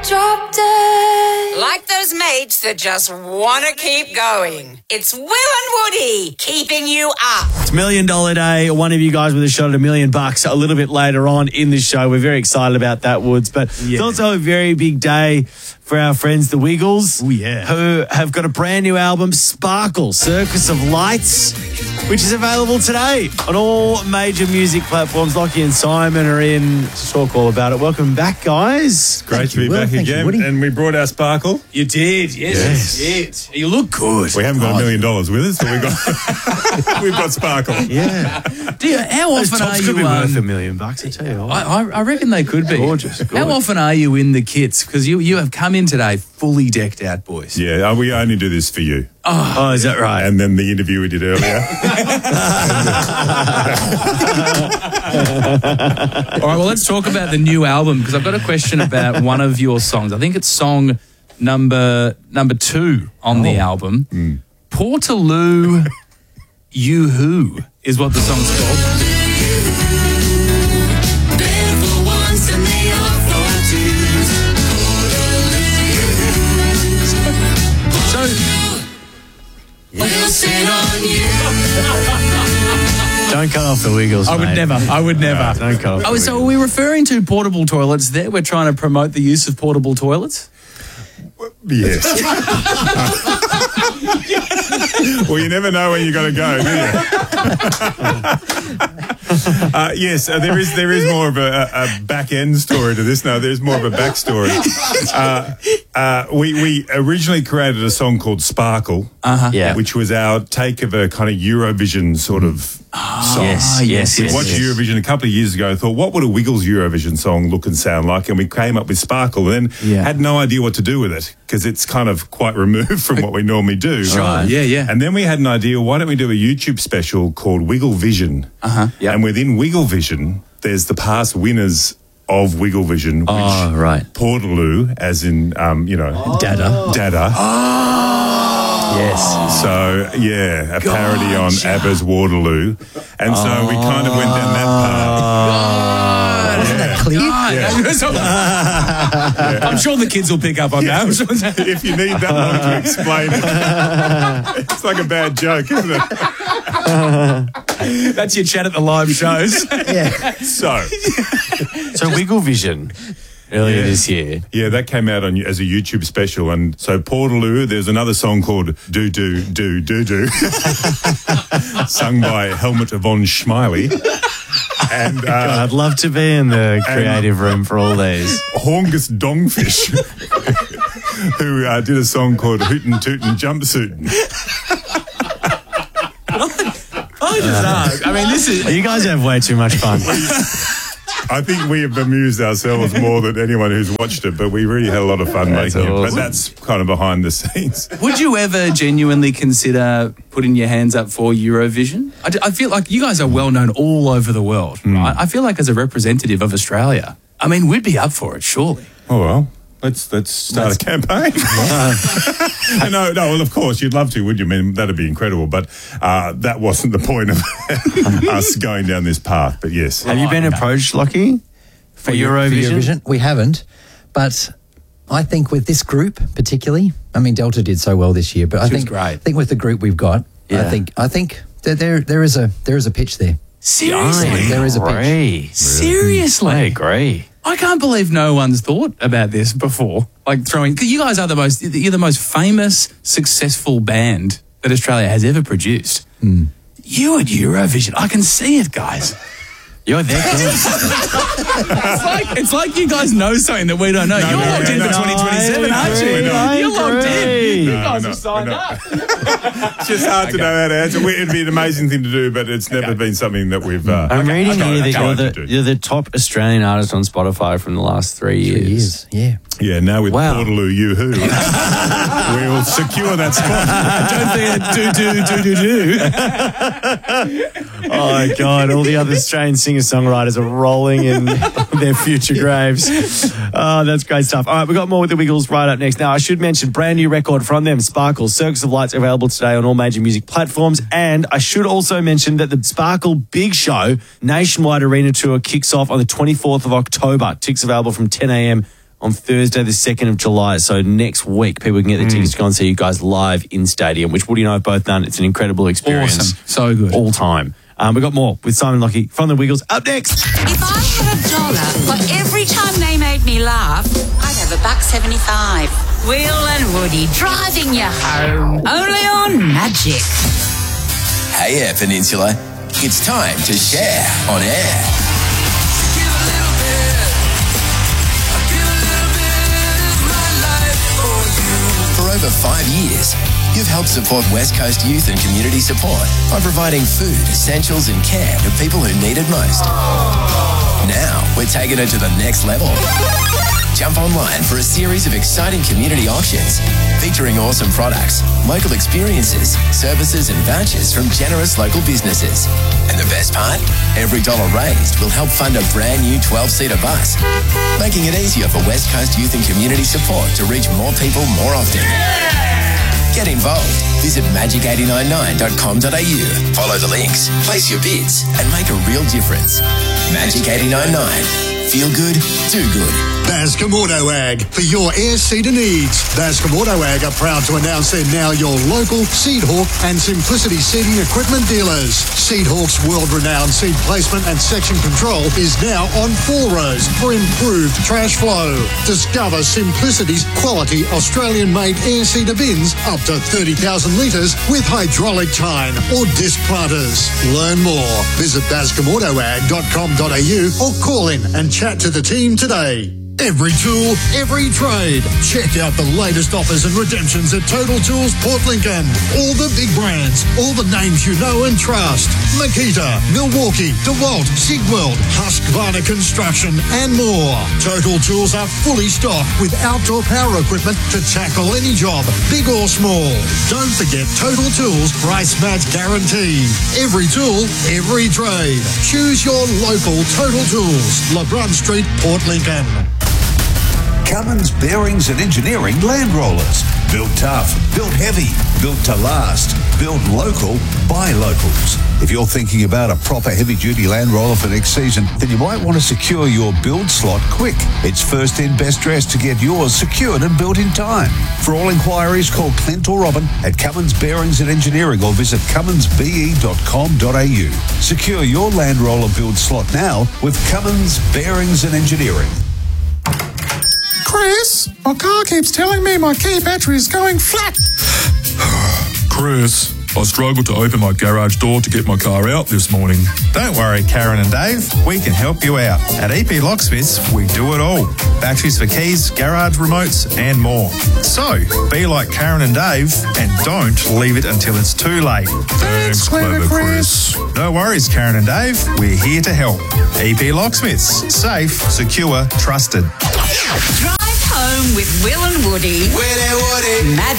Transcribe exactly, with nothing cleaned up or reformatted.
drop dead. Like those mates that just want to keep going. It's Will and Woody keeping you up. It's Million Dollar Day. One of you guys with a shot at a million bucks a little bit later on in the show. We're very excited about that, Woods. But yeah. It's also a very big day for our friends, the Wiggles. Oh, yeah. Who have got a brand new album, Sparkle, Circus of Lights, which is available today on all major music platforms. Lockie and Simon are in to talk all about it. Welcome back, guys. Great Thank to be you, Will. back Thank you, again. Woody. And we brought our Sparkle. You did, yes, Yes. you did. You look good. We haven't got a million dollars with us, but we've got, we've got Sparkle. Yeah. Do you, how Those often are tops you? could be um, worth a million bucks, I tell you what. I, I I reckon they could be. Gorgeous, gorgeous. How often are you in the kits? Because you, you have come in today fully decked out, boys. Yeah, uh, we only do this for you. Oh, is that right? And then the interview we did earlier. All right, well, let's talk about the new album because I've got a question about one of your songs. I think it's song number number two on oh. the album. Mm. Portaloo You Who is what the song's called. We'll sit on you. Don't cut off the Wiggles, I would mate. never. I would never. No, don't cut off Oh, the so Wiggles. are we referring to portable toilets there? We're trying to promote the use of portable toilets? Yes. Well, you never know where you got to go, do you? uh, yes, uh, there is there is more of a, a back end story to this. No, there's more of a backstory. Uh, uh, we we originally created a song called Sparkle, Uh-huh. Yeah. which was our take of a kind of Eurovision sort of song. Yes, yes, We yes. watched yes. Eurovision a couple of years ago. Thought, what would a Wiggles Eurovision song look and sound like? And we came up with Sparkle, and then Yeah. had no idea what to do with it because it's kind of quite removed from what we normally do. Right. Yeah, yeah. And then we had an idea. Why don't we do a YouTube special called Wiggle Vision? Uh-huh. Yep. And within Wiggle Vision, there's the past winners of Wiggle Vision, which Oh, right. Portaloo, as in um, you know, Dada. Dada. Yes. So, yeah, a parody on Gotcha. ABBA's Waterloo. And so we kind of went down that path. Wasn't that clear? Yeah. I'm sure the kids will pick up on that. If you need that long to explain it, it's like a bad joke, isn't it? That's your chat at the live shows. Yeah. So, So Wiggle Vision earlier Yeah. this year. yeah, that came out on as a YouTube special. And so Portaloo, there's another song called Do Do Do Do Do, sung by Helmut von Schmeily. And God, uh, I'd love to be in the creative room for all these. Horngus Dongfish, who uh, did a song called Hootin' Tootin' Jumpsuitin'. I just ask. I mean, this is... You guys have way too much fun. I think we have amused ourselves more than anyone who's watched it, but we really had a lot of fun That's making it. But awesome. that's kind of behind the scenes. Would you ever genuinely consider putting your hands up for Eurovision? I, d- I feel like you guys are well known all over the world, right? I feel like as a representative of Australia, I mean, we'd be up for it, surely. Oh, well, let's let's start a campaign. no, no, well, of course, you'd love to, would you? I mean, that'd be incredible. But uh, that wasn't the point of us going down this path. But yes. Have you been approached, Lockie, for, For Eurovision? Eurovision? We haven't, but I think with this group particularly, I mean, Delta did so well this year, but I She was think great. I think with the group we've got, Yeah. I think I think that there there is a there is a pitch there. Seriously? There is a pitch. Agree. Seriously? I agree. I can't believe no one's thought about this before. Like throwing, because you guys are the most, you're the most famous, successful band that Australia has ever produced. Mm. You at Eurovision, I can see it, guys. You're there, it's, like, it's like you guys know something that we don't know. No, You're no, locked no, in no, for twenty twenty-seven, I aren't agree, you? I You're locked in. agree. You No, guys no, have signed no. up. It's just hard to know how to answer. We- It'd be an amazing thing to do, but it's never been something that we've. Uh, I'm reading okay, here that okay, you're okay, the, do. you're the top Australian artist on Spotify from the last three years. Three years, yeah. Yeah, now with Wow. Portaloo You Who, we'll secure that spot. Don't forget do, do, do, do, do. Oh, my God. All the other Australian singer-songwriters are rolling in their future graves. Oh, that's great stuff. All right, we've got more with the Wiggles right up next. Now, I should mention, brand new record from them, Sparkle, Circus of Lights, available today on all major music platforms. And I should also mention that the Sparkle Big Show nationwide arena tour kicks off on the twenty-fourth of October. Tickets available from ten a.m. on Thursday, the second of July. So next week, people can get their tickets to go and see you guys live in stadium, which Woody and I have both done. It's an incredible experience. Awesome. So good. All time. Um, we've got more with Simon Lockie from the Wiggles up next. If I had a dollar for every time they made me laugh, I'd have a buck seventy-five. Will and Woody driving you home. Only on Magic. Hey Air Peninsula, it's time to share on air. For over five years, you've helped support West Coast youth and community support by providing food, essentials and care to people who need it most. Now, we're taking it to the next level. Jump online for a series of exciting community auctions featuring awesome products, local experiences, services and vouchers from generous local businesses. And the best part? Every dollar raised will help fund a brand new twelve-seater bus, making it easier for West Coast youth and community support to reach more people more often. Get involved. Visit magic eight nine nine dot com dot a u. Follow the links, place your bids and make a real difference. Magic eight nine nine. Feel good, do good. Bascom Auto Ag for your air seeder needs. Bascom Auto Ag are proud to announce they're now your local Seedhawk and Simplicity seeding equipment dealers. Seedhawk's world-renowned seed placement and section control is now on four rows for improved trash flow. Discover Simplicity's quality Australian-made air seeder bins up to thirty thousand litres with hydraulic tine or disc planters. Learn more. Visit bascom auto ag dot com dot a u or call in and chat to the team today. Every tool, every trade. Check out the latest offers and redemptions at Total Tools Port Lincoln. All the big brands, all the names you know and trust. Makita, Milwaukee, DeWalt, Sigweld, Husqvarna Construction and more. Total Tools are fully stocked with outdoor power equipment to tackle any job, big or small. Don't forget Total Tools price match guarantee. Every tool, every trade. Choose your local Total Tools. LeBron Street, Port Lincoln. Cummins Bearings and Engineering Land Rollers. Built tough, built heavy, built to last, built local by locals. If you're thinking about a proper heavy-duty Land Roller for next season, then you might want to secure your build slot quick. It's first in, best dressed to get yours secured and built in time. For all inquiries, call Clint or Robin at Cummins Bearings and Engineering or visit cummins b e dot com dot a u. Secure your Land Roller build slot now with Cummins Bearings and Engineering. Chris, my car keeps telling me my key battery is going flat. Chris, I struggled to open my garage door to get my car out this morning. Don't worry, Karen and Dave. We can help you out. At E P Locksmiths, we do it all. Batteries for keys, garage remotes, and more. So, be like Karen and Dave and don't leave it until it's too late. Thanks, clever Chris. No worries, Karen and Dave. We're here to help. E P Locksmiths. Safe, secure, trusted. Drive home with Will and Woody. Will and Woody. Magic